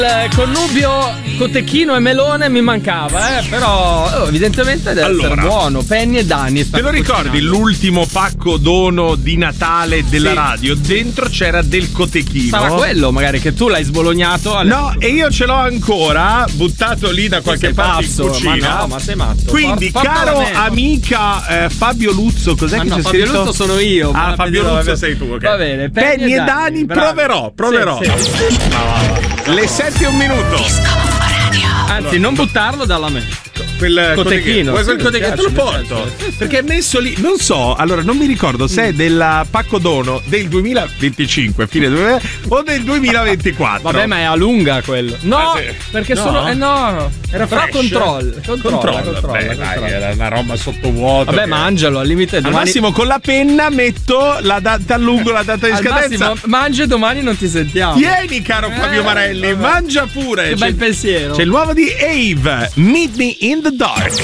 Il connubio cotechino e melone mi mancava, però evidentemente deve essere buono. Penny e Dani. Te lo ricordi l'ultimo pacco dono di Natale della radio? Dentro c'era del cotechino. Sarà quello magari che tu l'hai sbolognato. No, e io ce l'ho ancora buttato lì da qualche parte in cucina. Ma no, ma sei matto. Quindi, caro amica Fabio Luzzo, cos'è che c'è Fabio scritto? Luzzo sono io. Ah, Fabio Luzzo sei tu, ok. Va bene. Penny e Dani, proverò. Sì. Le 7:01. Anzi, non buttarlo dalla me. Quel cotechino. Quel cotechino te lo porto. Perché è messo lì, non so, allora non mi ricordo se è del pacco dono del 2025, fine 2000, o del 2024. Vabbè, ma è a lunga quello. No, perché sono. No, era però controlla. Dai, era una roba sottovuoto. Vabbè, mangialo al limite. Al massimo con la penna metto la data, allungo la data di scadenza. Massimo, mangia e domani non ti sentiamo. Tieni, caro Fabio Marelli, mangia pure. Che bel pensiero. C'è il nuovo di Ave, Meet Me in the Dark.